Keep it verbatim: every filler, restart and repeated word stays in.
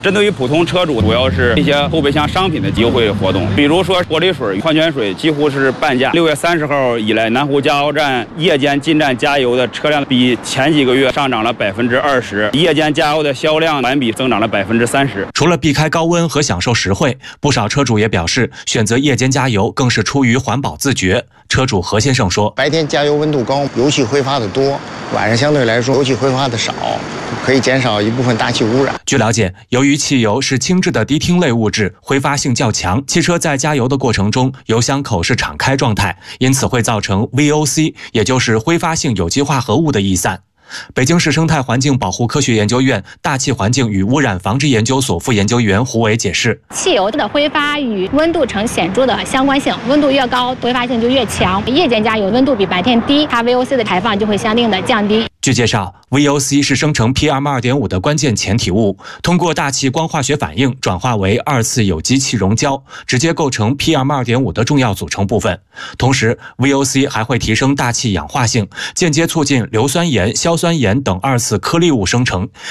针对于普通车主，主要是一些后备箱商品的优惠活动，比如说玻璃水、矿泉水几乎是半价。六月三十号以来，南湖加油站夜间进站加油的车辆比前几个月上涨了百分之二十，夜间加油的销量环比增长了百分之三十。 除了避开高温和享受实惠，不少车主也表示，选择夜间加油更是出于环保自觉。车主何先生说：“ 白天加油温度高，油气挥发的多，晚上相对来说油气挥发的少，可以减少一部分大气污染。” 据了解，由于汽油是轻质的低烃类物质，挥发性较强，汽车在加油的过程中，油箱口是敞开状态，因此会造成 V O C， 也就是挥发性有机化合物的逸散。北京市生态环境保护科学研究院大气环境与污染防治研究所副研究员胡伟解释， 汽油的挥发与温度呈显著的相关性，温度越高，挥发性就越强。夜间加油温度比白天低，它 V O C 的排放就会相应的降低。 据介绍 ，V O C 是生成 P M 二点五 的关键前体物，通过大气光化学反应转化为二次有机气溶胶，直接构成 P M 二点五 的重要组成部分。同时 ，V O C 还会提升大气氧化性，间接促进硫酸盐、硝酸盐等二次颗粒物生成，